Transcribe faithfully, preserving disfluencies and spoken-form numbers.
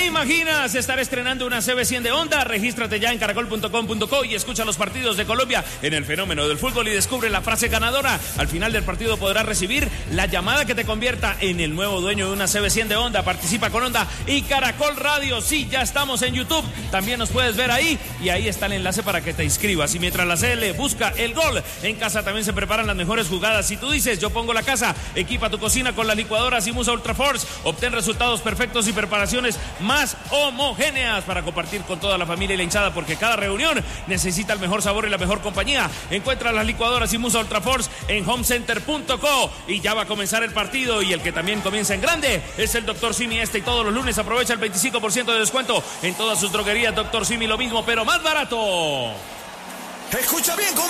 imaginas estar estrenando una C B cien de Honda? Regístrate ya en caracol punto com punto co y escucha los partidos de Colombia en el fenómeno del fútbol y descubre la frase ganadora. Al final del partido podrás recibir la llamada que te convierta en el nuevo dueño de una C B cien de Honda. Participa con Honda y Caracol Radio. Sí, ya estamos en YouTube. También nos puedes ver ahí y ahí está el enlace para que te inscribas. Y mientras la C L busca el gol, en casa también se preparan las mejores jugadas. Si tú dices, yo pongo la casa, equipa tu cocina con las licuadoras Simusa Ultra Force. Obtén resultados perfectos y preparaciones más homogéneas para compartir con toda la familia y la hinchada, porque cada reunión necesita el mejor sabor y la mejor compañía. Encuentra las licuadoras Simusa Ultra Force en home center punto co y ya va a comenzar el partido, y el que también comienza en grande es el doctor Simi. Este y todos los lunes aprovecha el veinticinco por ciento de descuento en todas sus droguerías. doctor Simi, lo mismo pero más barato. Escucha bien,